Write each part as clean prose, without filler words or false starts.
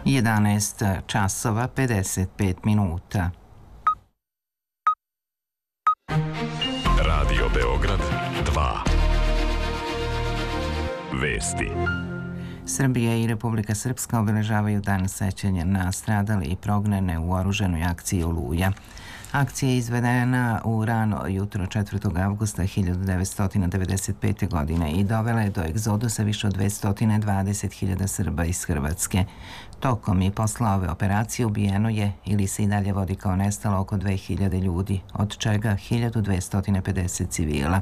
11 časova 55 minuta. Radio Beograd 2. Vesti. Srbija i Republika Srpska obeležavaju dan sećanja na stradale i prognane u oružanoj akciji Oluja. Akcija je izvedena u rano jutro 4. avgusta 1995. godine i dovela je do egzodusa više od 220.000 Srba iz Hrvatske. Tokom i posle ove operacije ubijeno je ili se i dalje vodi kao nestalo oko 2000 ljudi, od čega 1250 civila.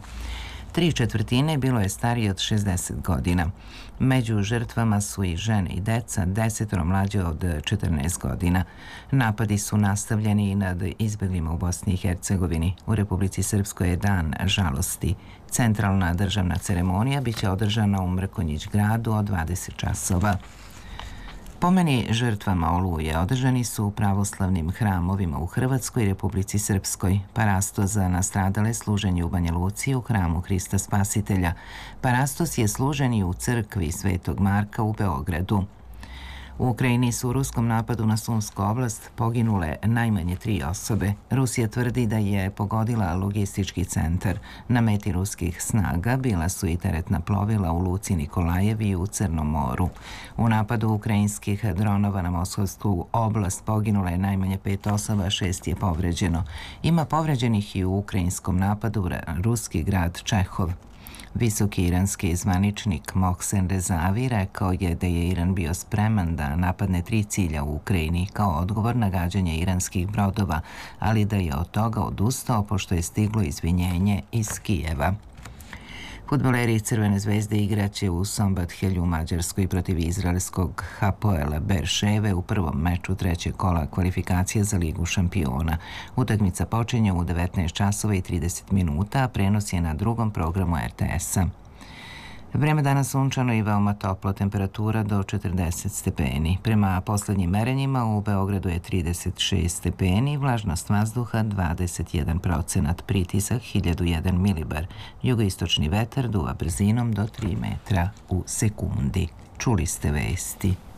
3/4 bilo je starije od 60 godina. Među žrtvama su i žene i deca, 10 mlađe od 14 godina. Napadi su nastavljeni i nad izbeglima u Bosni i Hercegovini. U Republici Srpskoj je dan žalosti. Centralna državna ceremonija biće održana u Mrkonjić gradu od 20 časova. Pomeni žrtvama Oluje održani su u pravoslavnim hramovima u Hrvatskoj i Republici Srpskoj. Parastos za nastradale služen je u Banja Luci u hramu Hrista Spasitelja. Parastos je služen i u crkvi Svetog Marka u Beogradu. U Ukrajini su u ruskom napadu na Sumsku oblast poginule najmanje 3 osobe. Rusija tvrdi da je pogodila logistički centar. Na meti ruskih snaga bila su i teretna plovila u luci Nikolajev i u Crnom moru. U napadu ukrajinskih dronova na Moskovsku oblast poginulo je najmanje 5 osoba, 6 je povređeno. Ima povređenih i u ukrajinskom napadu ruski grad Čehov. Visoki iranski zvaničnik Mohsen Rezavi rekao je da je Iran bio spreman da napadne 3 cilja u Ukrajini kao odgovor na gađanje iranskih brodova, ali da je od toga odustao pošto je stiglo izvinjenje iz Kijeva. Fudbaleri Crvene zvezde igraće u Sombathelju u Mađarskoj protiv izraelskog Hapoela Berševe u prvom meču 3. kola kvalifikacije za Ligu šampiona. Utakmica počinje u 19 časova i 30 minuta, a prenos je na drugom programu RTS-a. Vreme danas sunčano i veoma toplo, temperatura do 40 stepeni. Prema poslednjim merenjima u Beogradu je 36 stepeni, vlažnost vazduha 21%, pritisak 1001 milibar. Jugoistočni vetar duva brzinom do 3 metra u sekundi. Čuli ste vesti.